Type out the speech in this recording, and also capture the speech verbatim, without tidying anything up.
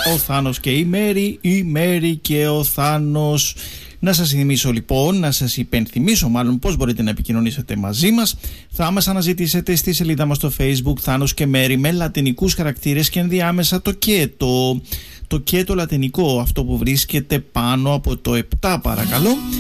ο Θάνος και η Μέρη, η Μέρη και ο Θάνος. Να σας θυμίσω λοιπόν, να σας υπενθυμίσω μάλλον πώς μπορείτε να επικοινωνήσετε μαζί μας. Θα μας αναζητήσετε στη σελίδα μας στο Facebook Θάνος και Μέρη με λατινικούς χαρακτήρες και ενδιάμεσα το και, το, το και το λατινικό, αυτό που βρίσκεται πάνω από το επτά παρακαλώ.